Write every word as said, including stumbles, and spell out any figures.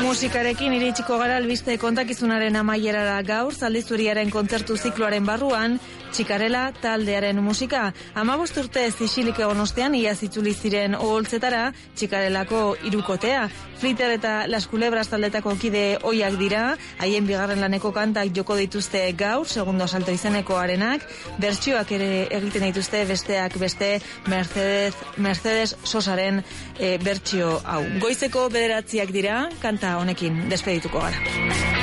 Musikarekin iritsiko gara albiste kontakizunaren amaierara gaur, Zaldizuriaren kontzertu zikloaren barruan, Txikarela taldearen musika. Hamabost urte isilik egon ostean, iaz itzuli ziren oholtzetara, Txikarelako hirukotea. Flitter eta Las Culebras taldetako kide ohiak dira, haien bigarren laneko kantak joko dituzte gaur, segundo asalto izeneko arenak, bertsioak ere egiten dituzte besteak beste Mercedes, Mercedes Sosaren e, bertsio hau. Goizeko bederatziak dira, kanta honekin despedituko gara.